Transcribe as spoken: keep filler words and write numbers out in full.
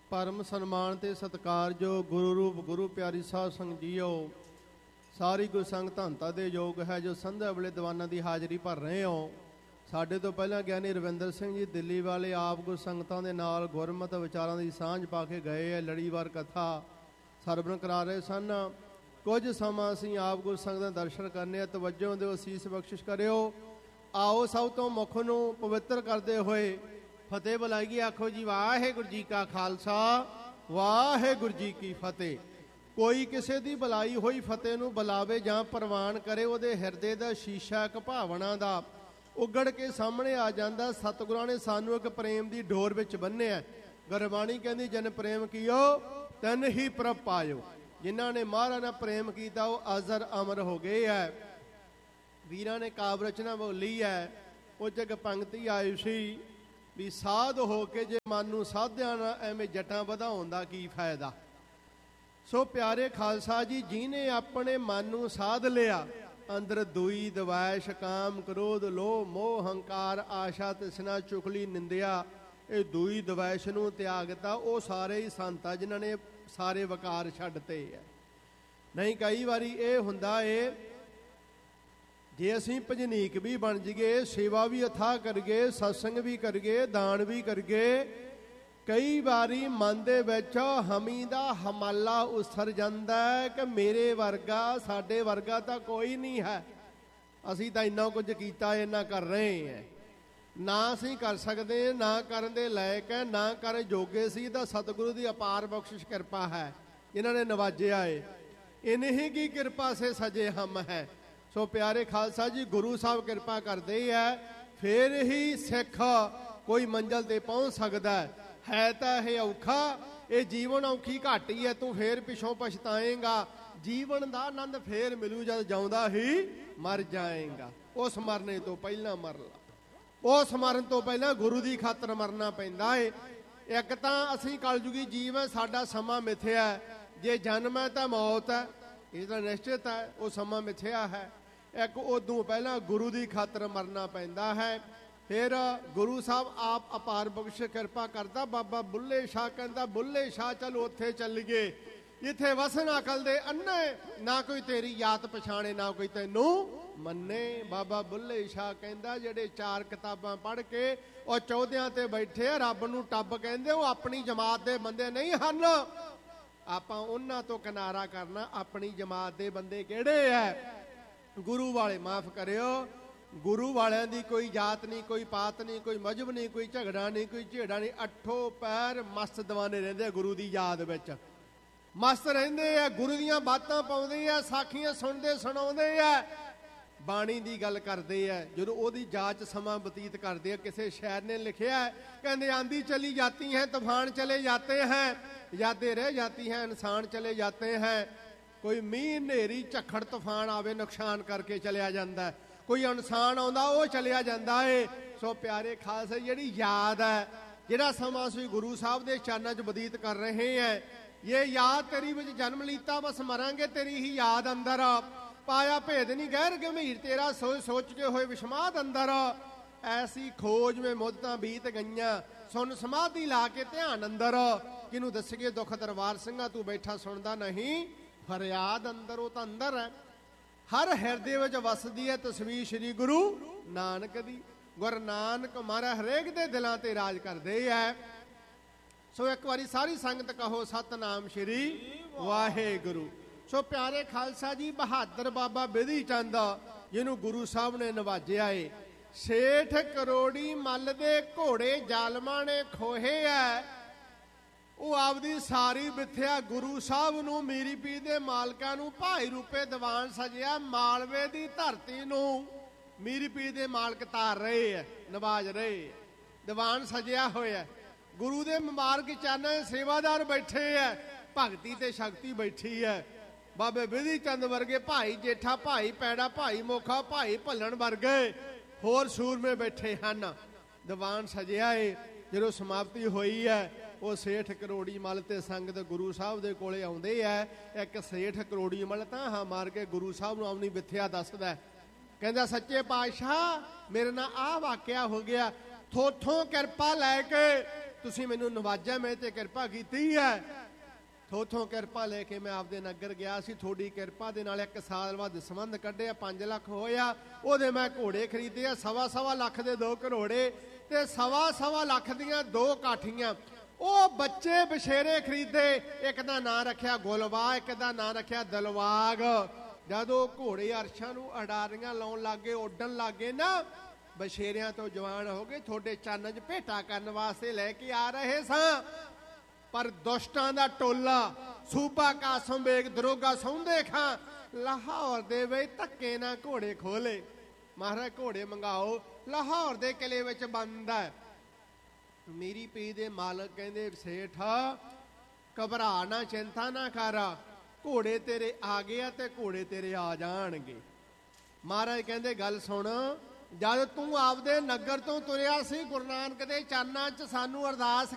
परम सन्मान ते सत्कारयोग गुरु रूप गुरु प्यारी साध संग जीओ सारी गुरु संग धनता दे योग है जो संध्या वेले दीवाना की हाजरी भर रहे हो। साडे तो पहला ज्ञानी रविंदर सिंह जी दिल्ली वाले आप गुरु संगतां दे नाल गुरमत विचारां दी सांझ पा के गए है। लड़ीवार कथा सरवण करा रहे सन। कुछ समा असीं आप गुरु संगत दे दर्शन करने तवज्जो दिओ, असीस बख्शिश करिओ। आओ सब तो मुख नूं पवित्र करते हुए फतेह बुलाइए। आखो जी वाहिगुरू जी का खालसा वाहिगुरू जी की फतेह। कोई किसी की बुलाई हुई फतेह नूं बुलावे जां प्रवान करे, उहदे हिरदे दा शीशा एक भावना दा उगड़ के सामने आ जाता। सतगुरां ने सानू एक प्रेम की डोर विच बन्निया। गुरबाणी कहती जन प्रेम कियो तन ही प्रभ पायो। जिन्हां ने महाराज नाल प्रेम किया वो अजर अमर हो गए है। वीरां ने काव्य रचना बोली है, उह च एक पंक्ति आई सी भी साध हो के जे मन नूं साधिया ना एवें जटां वधाउण दा की फायदा। सो प्यारे खालसा जी, जिन्हें अपने मन नूं साध लिया, अंदर दुई दवैश काम क्रोध लोभ मोह हंकार आशा तृष्णा चुगली निंदिया ये दुई दवैश नूं त्यागता, वो सारे ही संत आ जिन्हां ने सारे वकार छड्डते है। नहीं कई बारी ये हुंदा है जे असीं भजनीक भी बन जाइए, सेवा भी अथाह करिए, सत्संग भी करिए, दान भी करिए, कई बारी मन दे विच हमी दा हमाला उसर जांदा है कि मेरे वर्गा साडे वर्गा तां कोई नहीं है। असीं तां इन्ना कुछ कीता इन्ना कर रहे हैं, ना असीं कर सकते ना करन दे लायक है ना कर जोगे सी। तां सतगुरु दी अपार बख्शिश किरपा है, इन्हां ने नवाजिया है। इन्हीं की कृपा से सजे हम है। सो प्यारे खालसा जी, गुरु साहब कृपा करते है फिर ही सिख कोई मंजिल ते पहुँच सकता है। है तो यह औखा, ये जीवन औखी घट ही है, तू फिर पिछों पछताएगा। जीवन का आनंद फिर मिलू जब जाऊँदा ही मर जाएगा। उस मरने तो पहला मर ला, उस मरन तो पहला गुरु की खातर मरना पैंदा है। एक तो असीं कलयुगी जीव है, साडा समा मिथ्या है। जे जन्म है तो मौत है, ये तो निश्चित है, वो समा मिथ्या है। एक उदों पहला गुरु की खातर मरना पैंदा है। फिर गुरु साहब आप अपार बख्श कृपा करता। बाबा बुल्ले शाह कहता बुल्ले शाह चल उत्थे चलीए जिथे वसन अकल दे अन्ने, ना कोई तेरी याद पछाणे ना कोई तेनू मन्ने। बाबा बुल्ले शाह कहता जेडे चार किताबां पढ़ के और चौधियां ते बैठे रब नू टब कहंदे, वो अपनी जमात दे बंदे नहीं हन। आपां उन्हां तो किनारा करना, अपनी जमात दे बंदे किहड़े है? गुरु वाले। माफ करियो, गुरु वालियां दी कोई जात नहीं, कोई पात नहीं, कोई मजहब नहीं, कोई झगड़ा नहीं, कोई झेड़ा नहीं। अठो पैर मस्त दवाने रहिंदे गुरु दी याद विच, मस्त रहिंदे आ। गुरु दीयां बातां पाउंदे आ, साखियां सुणदे सुणाउंदे आ, बाणी दी गल करदे आ। जदों ओहदी जाच समा बतीत करदे आ। किसी शायर ने लिखिया है, कहंदे आंधी चली जाती हैं तूफान चले जाते हैं, यादें रह जाती हैं इंसान चले जाते हैं। कोई मींह नेरी झक्खड़ तूफान आवे नुकसान करके चलिया जांदा है, कोई इंसान आउंदा वो चलिया जांदा है। सो प्यारे खालसा जिहड़ी याद है, जिहड़ा समा असीं गुरु साहब दे चरनां च बतीत कर रहे हैं, ये याद तेरी विच जन्म लीता बस मरांगे तेरी ही याद अंदर। पाया भेद नहीं गैर गंभीर तेरा सोच सोच के होए विस्माद अंदर। ऐसी खोज में मुद्दतां बीत गईयां, सुन समाधि ला के ध्यान अंदर। किनू दसगे दुख दरबार सिंघा तू बैठा सुनदा नहीं, फरियाद अंदर वो तो अंदर है। हर हिरदे विच वसदी है तस्वीर श्री गुरु नानक दी। गुरु नानक महाराज हरेक दे दिलां ते राज करदे है। सो एक बारी सारी संगत कहो सतनाम श्री वाहेगुरु। सो प्यारे खालसा जी, बहादुर बाबा बिधी चंद जिन्हों गुरु साहब ने नवाजिया है, सेठ करोड़ी मल दे घोड़े जालमा ने खोहे है। वो आपदी सारी विथ्या गुरु साहब नूं मीरी पी दे मालकां नूं भाई रूपे दीवान सजिया। मालवे दी धरती नूं मीरी पी दे मालक तार रहे है, नवाज रहे है, दीवान सजिया होया। गुरु दे मुबारक चरणें सेवादार बैठे है, भगती ते शक्ति बैठी है। बाबे बिधी चंद वर्गे भाई जेठा भाई पैड़ा भाई मोखा भाई भलन वर्गे होर सूरमे बैठे हैं। दीवान सजिया है। जो समाप्ति हुई है वो सेठ करोड़ी मल ते संगत गुरु साहब दे कोले आउंदे है। एक सेठ करोड़ी मल तां हाँ मार के गुरु साहब नूं अपनी विथ्या दसदा, कहंदा सच्चे पातशाह मेरे नाल आ वाकिया हो गया, थोथों किरपा लैके ਤੁਸੀਂ ਮੈਨੂੰ ਨਵਾਜਿਆ, ਮੈਂ ਤੇ ਕਿਰਪਾ ਕੀਤੀ ਹੈ। ਥੋਥੋਂ ਕਿਰਪਾ ਲੈ ਕੇ ਮੈਂ ਆਪਦੇ ਨਗਰ ਗਿਆ ਸੀ। ਤੁਹਾਡੀ ਕਿਰਪਾ ਦੇ ਨਾਲ ਇੱਕ ਸਾਲ ਬਾਅਦ ਸੰਬੰਧ ਕੱਢਿਆ, ਪੰਜ ਲੱਖ ਹੋਇਆ। ਉਹਦੇ ਮੈਂ ਘੋੜੇ ਖਰੀਦੇ ਆ, ਸਵਾ ਸਵਾ ਲੱਖ ਦੇ ਦੋ ਘਰੋੜੇ ਤੇ ਸਵਾ ਸਵਾ ਲੱਖ ਦੀਆਂ ਦੋ ਕਾਠੀਆਂ। ਉਹ ਬੱਚੇ ਬਸ਼ੇਰੇ ਖਰੀਦੇ, ਇੱਕ ਦਾ ਨਾਂ ਰੱਖਿਆ ਗੁਲਵਾ, ਇੱਕ ਦਾ ਨਾਂ ਰੱਖਿਆ ਦਿਲਵਾਗ। ਜਦੋਂ ਘੋੜੇ ਅਰਸ਼ਾਂ ਨੂੰ ਅਡਾਰੀਆਂ ਲਾਉਣ ਲੱਗੇ, ਉੱਡਣ ਲੱਗੇ ਨਾ, ਬਸ਼ੇਰਿਆਂ ਤੋਂ ਜਵਾਨ ਹੋ ਗਏ, ਤੁਹਾਡੇ ਚੰਨ 'ਚ ਭੇਟਾ ਕਰਨ ਵਾਸਤੇ ਲੈ ਕੇ ਆ ਰਹੇ ਸਾਂ। ਪਰ ਦੁਸ਼ਟਾਂ ਦਾ ਟੋਲਾ ਸੂਬਾ ਕਾਸਮ ਬੇਗ ਦਰੋਗਾ ਸੌਂਦੇ ਖਾਂ ਲਾਹੌਰ ਦੇ ਵਿੱਚ ਧੱਕੇ ਨਾਲ ਘੋੜੇ ਖੋਲੇ। ਮਹਾਰਾਜ ਘੋੜੇ ਮੰਗਾਓ, ਲਾਹੌਰ ਦੇ ਕਿਲੇ ਵਿੱਚ ਬੰਦ ਹੈ। ਮੇਰੀ ਪੀ ਦੇ ਮਾਲਕ ਕਹਿੰਦੇ ਸੇਠ ਘਬਰਾ ਨਾ, ਚਿੰਤਾ ਨਾ ਕਰ, ਘੋੜੇ ਤੇਰੇ ਆ ਗਏ ਆ ਤੇ ਘੋੜੇ ਤੇਰੇ ਆ ਜਾਣਗੇ। ਮਹਾਰਾਜ ਕਹਿੰਦੇ ਗੱਲ ਸੁਣ, ਜਦ ਤੂੰ ਆਪਦੇ ਨਗਰ ਤੋਂ ਤੁਰਿਆ ਸੀ, ਗੁਰੂ ਨਾਨਕ ਦੇ ਚਰਨਾਂ 'ਚ ਸਾਨੂੰ ਅਰਦਾਸ